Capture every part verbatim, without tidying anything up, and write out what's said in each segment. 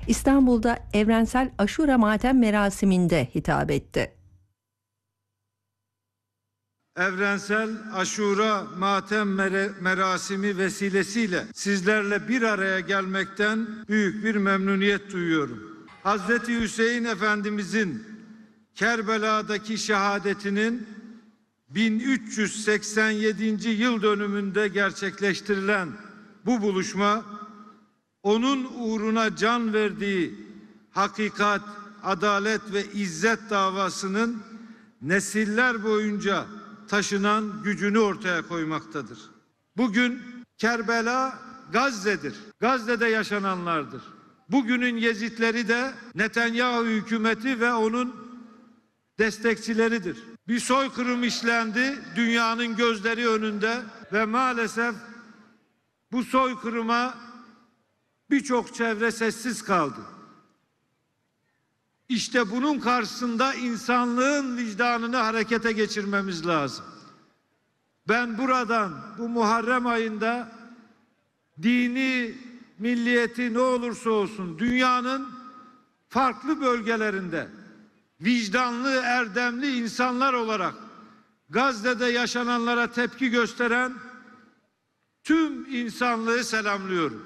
İstanbul'da Evrensel Aşura Matem merasiminde hitap etti. Evrensel Aşura Matem merasimi vesilesiyle sizlerle bir araya gelmekten büyük bir memnuniyet duyuyorum. Hazreti Hüseyin Efendimizin Kerbela'daki şehadetinin bin üç yüz seksen yedinci yıl dönümünde gerçekleştirilen bu buluşma, onun uğruna can verdiği hakikat, adalet ve izzet davasının nesiller boyunca taşınan gücünü ortaya koymaktadır. Bugün Kerbela Gazze'dir. Gazze'de yaşananlardır. Bugünün Yezidleri de Netanyahu hükümeti ve onun destekçileridir. Bir soykırım işlendi dünyanın gözleri önünde ve maalesef bu soykırıma birçok çevre sessiz kaldı. İşte bunun karşısında insanlığın vicdanını harekete geçirmemiz lazım. Ben buradan bu Muharrem ayında dini, milliyeti ne olursa olsun dünyanın farklı bölgelerinde vicdanlı, erdemli insanlar olarak Gazze'de yaşananlara tepki gösteren tüm insanlığı selamlıyorum.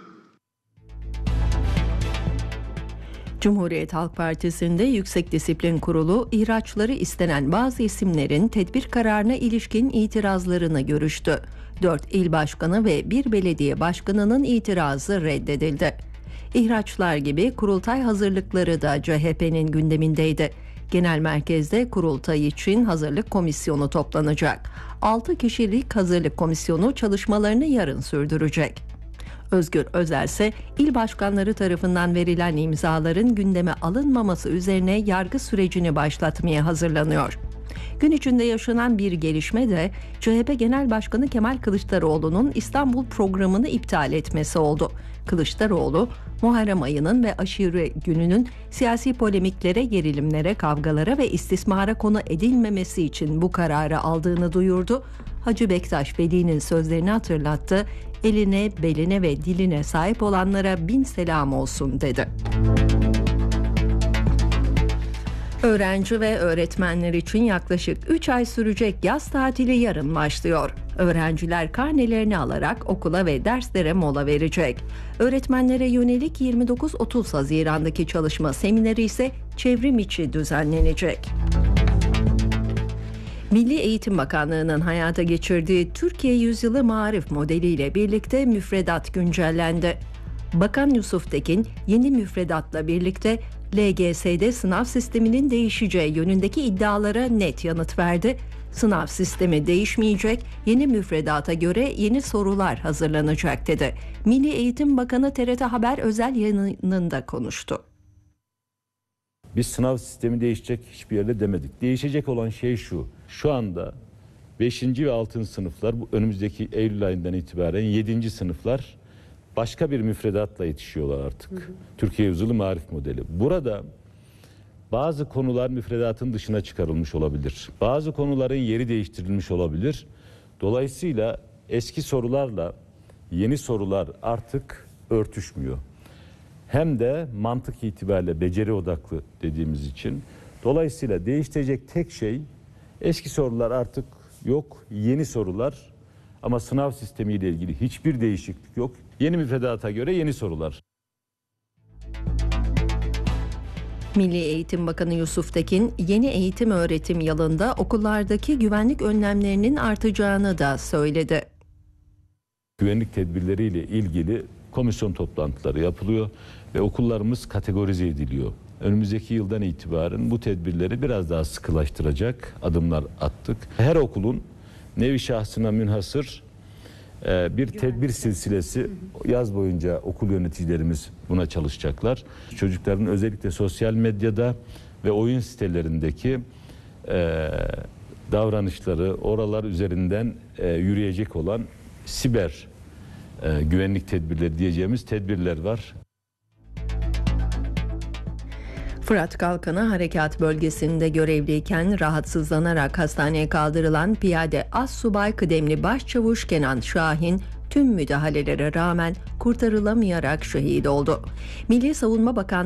Cumhuriyet Halk Partisi'nde Yüksek Disiplin Kurulu ihraçları istenen bazı isimlerin tedbir kararına ilişkin itirazlarını görüştü. Dört il başkanı ve bir belediye başkanının itirazı reddedildi. İhraçlar gibi kurultay hazırlıkları da C H P'nin gündemindeydi. Genel merkezde kurultay için hazırlık komisyonu toplanacak. altı kişilik hazırlık komisyonu çalışmalarını yarın sürdürecek. Özgür Özel ise il başkanları tarafından verilen imzaların gündeme alınmaması üzerine yargı sürecini başlatmaya hazırlanıyor. Gün içinde yaşanan bir gelişme de C H P Genel Başkanı Kemal Kılıçdaroğlu'nun İstanbul programını iptal etmesi oldu. Kılıçdaroğlu, Muharrem ayının ve aşure gününün siyasi polemiklere, gerilimlere, kavgalara ve istismara konu edilmemesi için bu kararı aldığını duyurdu. Hacı Bektaş Veli'nin sözlerini hatırlattı. Eline, beline ve diline sahip olanlara bin selam olsun dedi. Öğrenci ve öğretmenler için yaklaşık üç ay sürecek yaz tatili yarın başlıyor. Öğrenciler karnelerini alarak okula ve derslere mola verecek. Öğretmenlere yönelik yirmi dokuz otuz Haziran'daki çalışma semineri ise çevrim içi düzenlenecek. Milli Eğitim Bakanlığı'nın hayata geçirdiği Türkiye Yüzyılı Maarif modeliyle birlikte müfredat güncellendi. Bakan Yusuf Tekin yeni müfredatla birlikte L G S'de sınav sisteminin değişeceği yönündeki iddialara net yanıt verdi. Sınav sistemi değişmeyecek, yeni müfredata göre yeni sorular hazırlanacak dedi. Milli Eğitim Bakanı T R T Haber özel yayınında konuştu. Biz sınav sistemi değişecek hiçbir yerde demedik. Değişecek olan şey şu. Şu anda beşinci ve altıncı sınıflar bu önümüzdeki Eylül ayından itibaren yedinci sınıflar başka bir müfredatla yetişiyorlar artık. Hı hı. Türkiye Yüzyılı Maarif modeli. Burada bazı konular müfredatın dışına çıkarılmış olabilir. Bazı konuların yeri değiştirilmiş olabilir. Dolayısıyla eski sorularla yeni sorular artık örtüşmüyor. Hem de mantık itibariyle beceri odaklı dediğimiz için. Dolayısıyla değiştirecek tek şey eski sorular artık yok, yeni sorular ama sınav sistemiyle ilgili hiçbir değişiklik yok. Yeni müfredata göre yeni sorular. Milli Eğitim Bakanı Yusuf Tekin, yeni eğitim öğretim yılında okullardaki güvenlik önlemlerinin artacağını da söyledi. Güvenlik tedbirleriyle ilgili komisyon toplantıları yapılıyor ve okullarımız kategorize ediliyor. Önümüzdeki yıldan itibaren bu tedbirleri biraz daha sıkılaştıracak adımlar attık. Her okulun nevi şahsına münhasır bir tedbir silsilesi yaz boyunca okul yöneticilerimiz buna çalışacaklar. Çocukların özellikle sosyal medyada ve oyun sitelerindeki e, davranışları oralar üzerinden e, yürüyecek olan siber e, güvenlik tedbirleri diyeceğimiz tedbirler var. Fırat Kalkanı Harekat Bölgesi'nde görevliyken rahatsızlanarak hastaneye kaldırılan piyade Assubay Kıdemli Başçavuş Kenan Şahin tüm müdahalelere rağmen kurtarılamayarak şehit oldu. Milli Savunma Bakanlığı